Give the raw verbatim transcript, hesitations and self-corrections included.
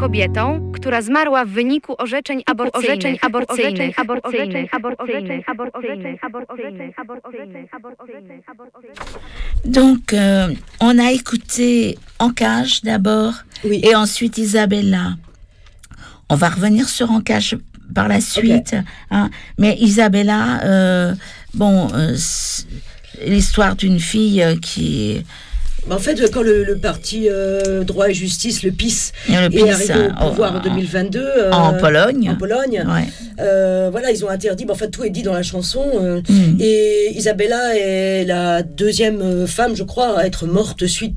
kobietą, która zmarła w wyniku orzeczeń aborcyjnych. Donc, euh, on a écouté Ancage d'abord, oui. et ensuite Isabella. On va revenir sur Ancage par la suite, okay. hein, mais Isabella, euh, bon, euh, l'histoire d'une fille euh, qui... En fait, quand le, le parti euh, Droit et Justice, le P I S, et le est P I S, arrivé au pouvoir en, en deux mille vingt-deux... Euh, en Pologne. En Pologne. Ouais. Euh, voilà, ils ont interdit... Bon, en fait, tout est dit dans la chanson. Euh, mm. Et Isabella est la deuxième femme, je crois, à être morte suite